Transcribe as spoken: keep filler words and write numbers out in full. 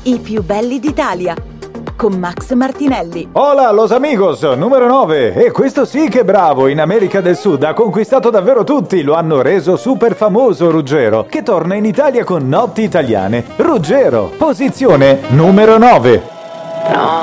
I più belli d'Italia, con Max Martinelli. Hola los amigos, numero nove. E questo sì che è bravo, in America del Sud ha conquistato davvero tutti, lo hanno reso super famoso Ruggero, che torna in Italia con Notti Italiane. Ruggero, posizione numero nove. No.